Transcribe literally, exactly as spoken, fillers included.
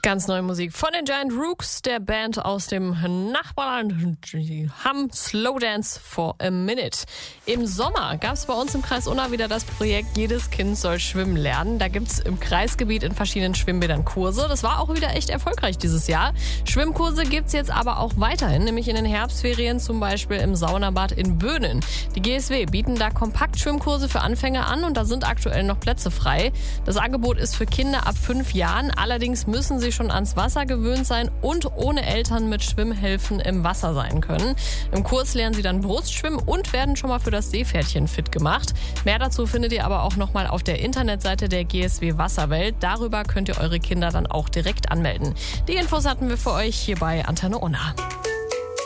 Ganz neue Musik von den Giant Rooks, der Band aus dem Nachbarland. Die haben Slow Dance for a Minute. Im Sommer gab es bei uns im Kreis Unna wieder das Projekt Jedes Kind soll schwimmen lernen. Da gibt es im Kreisgebiet in verschiedenen Schwimmbädern Kurse. Das war auch wieder echt erfolgreich dieses Jahr. Schwimmkurse gibt es jetzt aber auch weiterhin, nämlich in den Herbstferien, zum Beispiel im Saunabad in Böhnen. Die G S W bieten da Kompaktschwimmkurse für Anfänger an und da sind aktuell noch Plätze frei. Das Angebot ist für Kinder ab fünf Jahren. Allerdings müssen sie schon ans Wasser gewöhnt sein und ohne Eltern mit Schwimmhelfen im Wasser sein können. Im Kurs lernen sie dann Brustschwimmen und werden schon mal für das Seepferdchen fit gemacht. Mehr dazu findet ihr aber auch nochmal auf der Internetseite der G S W Wasserwelt. Darüber könnt ihr eure Kinder dann auch direkt anmelden. Die Infos hatten wir für euch hier bei Antenne Unna.